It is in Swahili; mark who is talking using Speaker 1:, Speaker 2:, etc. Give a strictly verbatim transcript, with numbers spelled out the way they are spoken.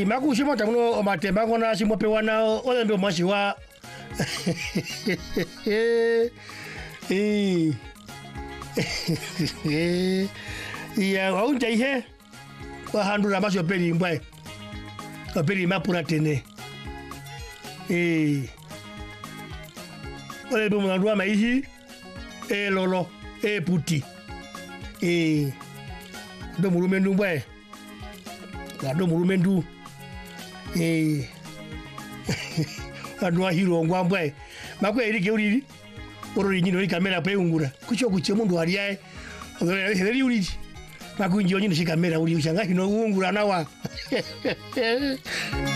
Speaker 1: makushimo tamuno matemba ngona shimo pewana ole ndo mashiwa eh ya waunja ihe kwa handura masho peli mbwe peli mapura tene eh ole ndo mwandu maihi eh lolo eh puti eh ndo murumendu mbwe la ndo murumendu eh anwa hiro ngwambwe makwe erike uriri orori nyino kamera pe ungura kucho kuche mundu aliae orori uriri makunjo nyino shikamera uri ushanga hino ungura nawa